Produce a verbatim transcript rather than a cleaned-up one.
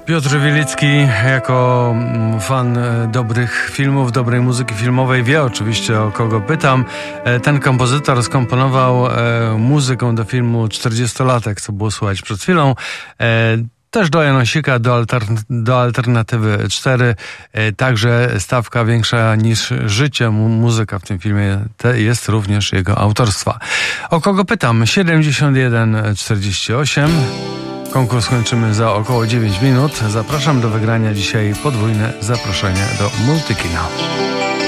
Piotr Wielicki jako fan dobrych filmów, dobrej muzyki filmowej wie oczywiście, o kogo pytam. Ten kompozytor skomponował muzykę do filmu czterdziestolatek, co było słychać przed chwilą. Też do Janosika, do, altern- do Alternatywy cztery, także stawka większa niż życie. Muzyka w tym filmie jest również jego autorstwa. O kogo pytam? siedemdziesiąt jeden czterdzieści osiem. Konkurs kończymy za około dziewięć minut. Zapraszam do wygrania dzisiaj podwójne zaproszenie do Multikina.